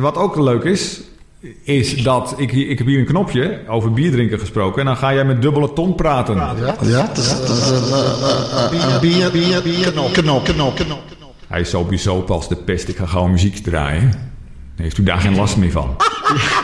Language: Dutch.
wat ook leuk is dat ik heb hier een knopje over bier drinken gesproken. En dan ga jij met dubbele tong praten. Ja, bier. Hij is sowieso pas de pest. Ik ga gewoon muziek draaien. Dan heeft u daar geen last meer van.